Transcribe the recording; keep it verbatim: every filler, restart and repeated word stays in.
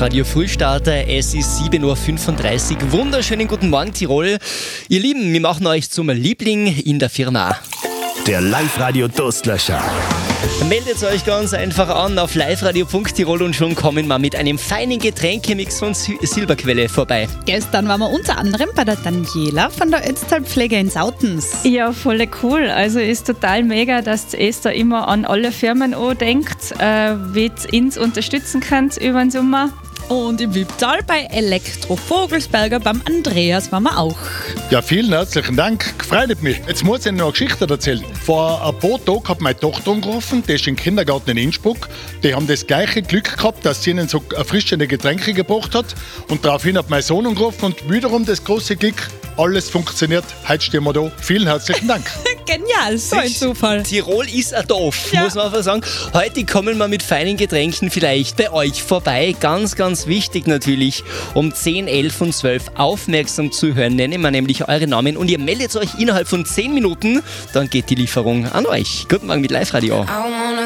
Live-Radio Frühstarter. Es ist sieben Uhr fünfunddreißig. Wunderschönen guten Morgen, Tirol. Ihr Lieben, wir machen euch zum Liebling in der Firma. Der Live-Radio Durstlöscher. Meldet euch ganz einfach an auf liveradio punkt tirol und schon kommen wir mit einem feinen Getränkemix von Silberquelle vorbei. Gestern waren wir unter anderem bei der Daniela von der Ötztalpflege in Sautens. Ja, voll cool. Also ist total mega, dass die Esther immer an alle Firmen denkt, äh, wie ihr uns unterstützen könnt über den Sommer. Und im Wipptal bei Elektro Vogelsberger beim Andreas waren wir auch. Ja, vielen herzlichen Dank. Gefreut mich. Jetzt muss ich Ihnen noch eine Geschichte erzählen. Vor ein paar Tagen hat meine Tochter angerufen, die ist im Kindergarten in Innsbruck. Die haben das gleiche Glück gehabt, dass sie ihnen so erfrischende Getränke gebracht hat. Und daraufhin hat mein Sohn angerufen und wiederum das große Glück, alles funktioniert. Heute stehen wir da. Vielen herzlichen Dank. Genial, so ein Zufall. Tirol ist ein Dorf, Ja. muss man einfach sagen. Heute kommen wir mit feinen Getränken vielleicht bei euch vorbei. Ganz, ganz wichtig natürlich, um zehn, elf und zwölf aufmerksam zu hören, nennen wir nämlich eure Namen und ihr meldet euch innerhalb von zehn Minuten, dann geht die Lieferung an euch. Guten Morgen mit Live-Radio.